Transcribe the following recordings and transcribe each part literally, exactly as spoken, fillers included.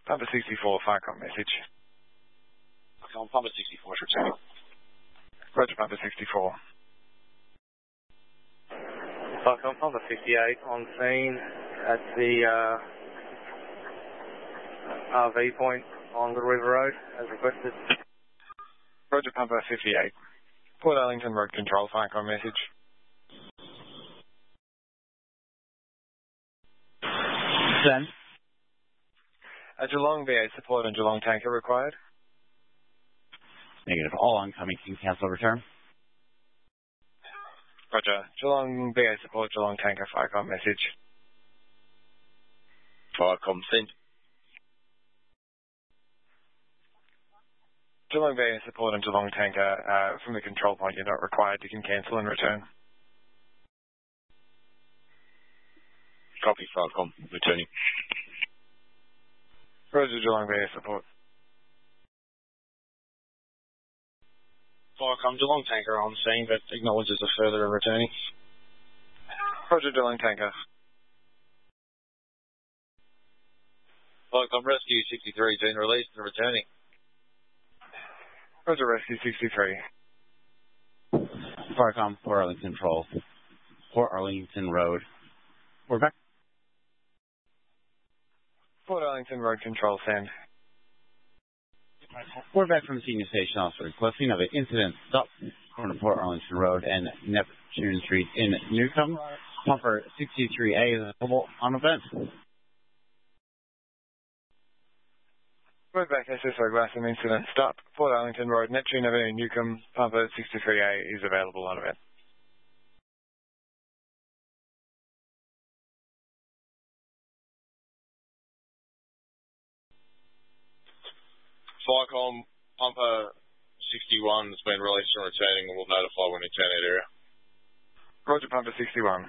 Pumper sixty-four, Firecom message. Okay, on Pumper sixty-four, is returning. Roger, Pumper sixty-four. Firecom, Pumper fifty-eight on scene at the uh, R V point on the River Road, as requested. Roger, Pumper fifty-eight. Port Arlington Road Control, Firecom message. Send. A Geelong V A support and Geelong tanker required. Negative. All oncoming can cancel return. Roger. Geelong V A support, Geelong tanker, Firecom message. Firecom, send. Geelong V A support and Geelong tanker, uh, from the control point, you're not required. You can cancel and return. Copy, Firecom, returning. Roger, Geelong V A support. Firecom, Geelong tanker on scene, but acknowledges a further and returning. Roger, Geelong tanker. Firecom, Rescue sixty-three, been released and returning. Roger, Rescue sixty-three. Firecom, Port Arlington Control. Port Arlington Road. We're back. Port Arlington Road Control, send. We're back from Senior Station Officer requesting of an incident stop on the Port Arlington Road and Neptune Street in Newcomb. Pumper sixty-three A is available on event. Road back S S O Glassam incident stop. Port Arlington Road, Neptune Avenue, Newcomb. Pumper sixty-three A is available on event. Firecom, Pumper sixty-one has been released and returning, and will notify when it's in that area. Roger, Pumper sixty-one.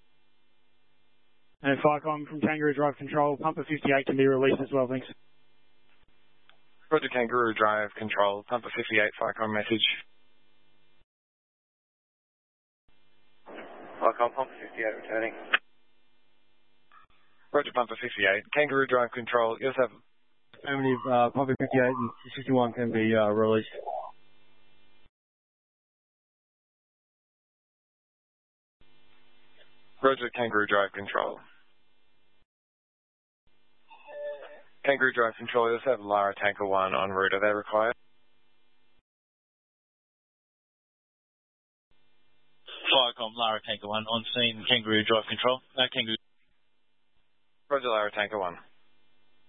And Firecom from Kangaroo Drive Control, Pumper fifty-eight can be released as well, thanks. Roger, Kangaroo Drive Control, Pumper fifty-eight, Firecom message. Firecom, Pumper fifty-eight returning. Roger, Pumper fifty-eight. Kangaroo Drive Control, you also have How many uh, Pumper fifty-eight and sixty-one can be uh, released? Roger, Kangaroo Drive Control. Kangaroo Drive Control, you also have Lara Tanker one en route. Are they required? Firecom, Lara Tanker one on scene, Kangaroo Drive Control. No, Kangaroo. Roger, Lara Tanker one.